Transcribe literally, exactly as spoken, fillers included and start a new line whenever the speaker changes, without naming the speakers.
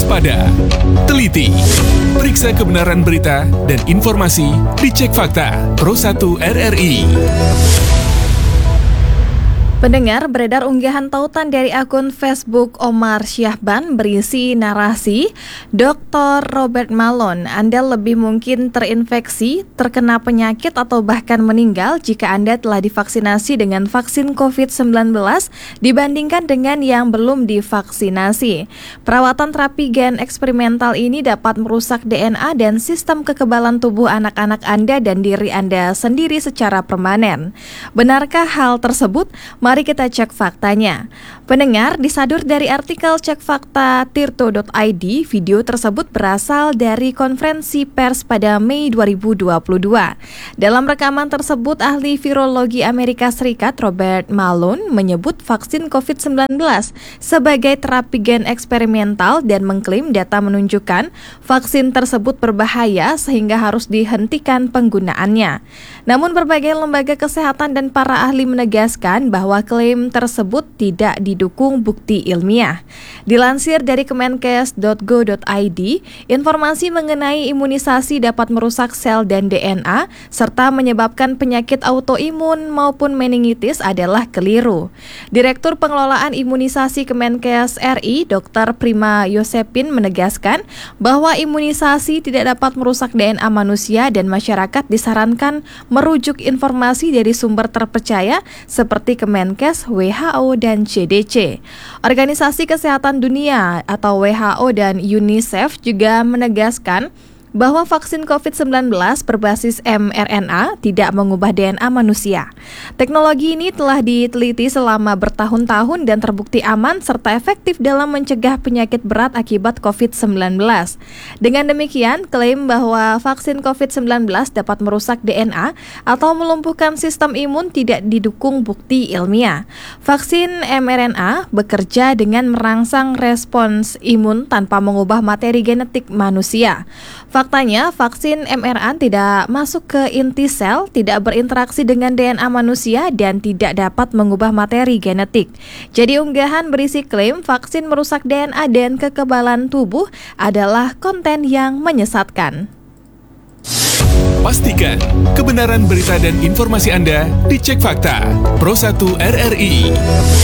waspada, teliti, periksa kebenaran berita dan informasi dicek fakta Pro satu R R I.
Pendengar, beredar unggahan tautan dari akun Facebook Omar Syahban berisi narasi, dokter Robert Malone, Anda lebih mungkin terinfeksi, terkena penyakit atau bahkan meninggal jika Anda telah divaksinasi dengan vaksin covid sembilan belas dibandingkan dengan yang belum divaksinasi. Perawatan terapi gen eksperimental ini dapat merusak D N A dan sistem kekebalan tubuh anak-anak Anda dan diri Anda sendiri secara permanen. Benarkah hal tersebut? Mari kita cek faktanya. Pendengar, disadur dari artikel cek fakta tirto dot i d, video tersebut berasal dari konferensi pers pada Mei dua ribu dua puluh dua. Dalam rekaman tersebut, ahli virologi Amerika Serikat Robert Malone menyebut vaksin covid sembilan belas sebagai terapi gen eksperimental dan mengklaim data menunjukkan vaksin tersebut berbahaya sehingga harus dihentikan penggunaannya. Namun berbagai lembaga kesehatan dan para ahli menegaskan bahwa klaim tersebut tidak didukung bukti ilmiah. Dilansir dari kemenkes dot go dot i d, informasi mengenai imunisasi dapat merusak sel dan D N A serta menyebabkan penyakit autoimun maupun meningitis adalah keliru. Direktur Pengelolaan Imunisasi Kemenkes R I, dokter Prima Yosepin menegaskan bahwa imunisasi tidak dapat merusak D N A manusia dan masyarakat disarankan merujuk informasi dari sumber terpercaya seperti Kemenkes, W H O, dan C D C. Organisasi Kesehatan Dunia atau W H O dan UNICEF juga menegaskan bahwa vaksin covid sembilan belas berbasis m R N A tidak mengubah D N A manusia. Teknologi ini telah diteliti selama bertahun-tahun dan terbukti aman serta efektif dalam mencegah penyakit berat akibat covid sembilan belas. Dengan demikian, klaim bahwa vaksin covid sembilan belas dapat merusak D N A atau melumpuhkan sistem imun tidak didukung bukti ilmiah. Vaksin m R N A bekerja dengan merangsang respons imun tanpa mengubah materi genetik manusia. Faktanya, vaksin m R N A tidak masuk ke inti sel, tidak berinteraksi dengan D N A manusia, dan tidak dapat mengubah materi genetik. Jadi unggahan berisi klaim vaksin merusak D N A dan kekebalan tubuh adalah konten yang menyesatkan.
Pastikan kebenaran berita dan informasi Anda dicek fakta Pro satu R R I.